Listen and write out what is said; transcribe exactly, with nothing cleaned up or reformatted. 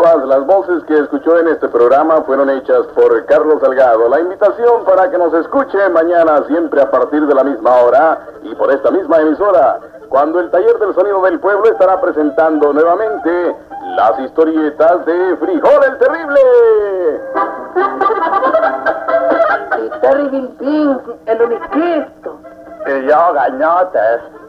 Todas las voces que escuchó en este programa fueron hechas por Carlos Salgado. La invitación para que nos escuche mañana siempre a partir de la misma hora y por esta misma emisora, cuando el Taller del Sonido del Pueblo estará presentando nuevamente las historietas de Frijol el Terrible. El Terrible Pin, el uniquito. Y yo, gañotes.